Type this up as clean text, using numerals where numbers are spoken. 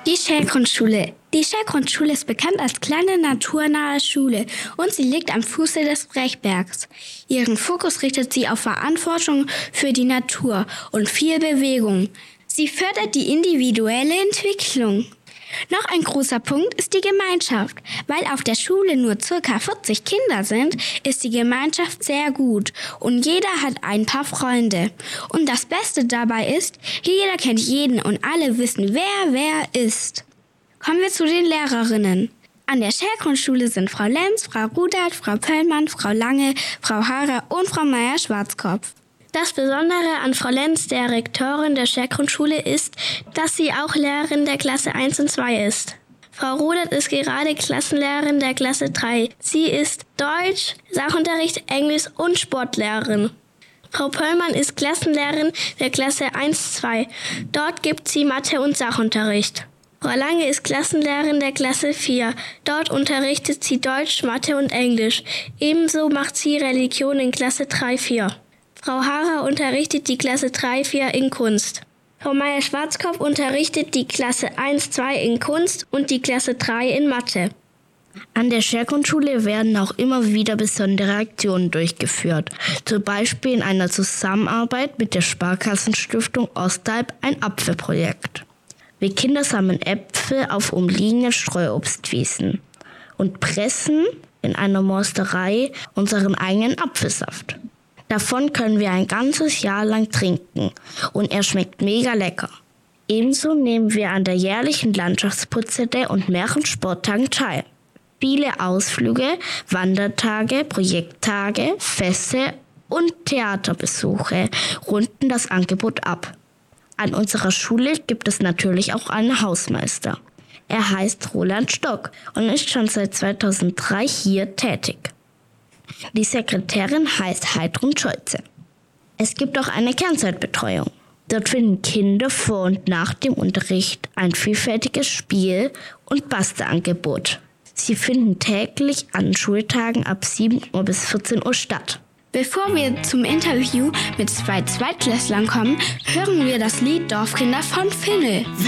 Die Schellgrundschule. Die Schellgrundschule ist bekannt als kleine naturnahe Schule und sie liegt am Fuße des Brechbergs. Ihren Fokus richtet sie auf Verantwortung für die Natur und viel Bewegung. Sie fördert die individuelle Entwicklung. Noch ein großer Punkt ist die Gemeinschaft. Weil auf der Schule nur ca. 40 Kinder sind, ist die Gemeinschaft sehr gut und jeder hat ein paar Freunde. Und das Beste dabei ist, jeder kennt jeden und alle wissen, wer ist. Kommen wir zu den Lehrerinnen. An der Schellgrundschule sind Frau Lenz, Frau Rudert, Frau Pöllmann, Frau Lange, Frau Haarer und Frau Meier-Schwarzkopf. Das Besondere an Frau Lenz, der Rektorin der Schellgrundschule, ist, dass sie auch Lehrerin der Klasse 1 und 2 ist. Frau Rudert ist gerade Klassenlehrerin der Klasse 3. Sie ist Deutsch, Sachunterricht, Englisch und Sportlehrerin. Frau Pöllmann ist Klassenlehrerin der Klasse 1-2. Dort gibt sie Mathe- und Sachunterricht. Frau Lange ist Klassenlehrerin der Klasse 4. Dort unterrichtet sie Deutsch, Mathe und Englisch. Ebenso macht sie Religion in Klasse 3-4. Frau Haarer unterrichtet die Klasse 3-4 in Kunst. Frau Meier-Schwarzkopf unterrichtet die Klasse 1-2 in Kunst und die Klasse 3 in Mathe. An der Schellgrundschule werden auch immer wieder besondere Aktionen durchgeführt. Zum Beispiel in einer Zusammenarbeit mit der Sparkassenstiftung Ostalb ein Apfelprojekt. Wir Kinder sammeln Äpfel auf umliegenden Streuobstwiesen und pressen in einer Morsterei unseren eigenen Apfelsaft. Davon können wir ein ganzes Jahr lang trinken und er schmeckt mega lecker. Ebenso nehmen wir an der jährlichen Landschaftsputzelte und mehreren Sporttagen teil. Viele Ausflüge, Wandertage, Projekttage, Feste und Theaterbesuche runden das Angebot ab. An unserer Schule gibt es natürlich auch einen Hausmeister. Er heißt Roland Stock und ist schon seit 2003 hier tätig. Die Sekretärin heißt Heidrun Scholze. Es gibt auch eine Kernzeitbetreuung. Dort finden Kinder vor und nach dem Unterricht ein vielfältiges Spiel- und Bastelangebot. Sie finden täglich an Schultagen ab 7 Uhr bis 14 Uhr statt. Bevor wir zum Interview mit 2 Zweitklässlern kommen, hören wir das Lied Dorfkinder von Finnel.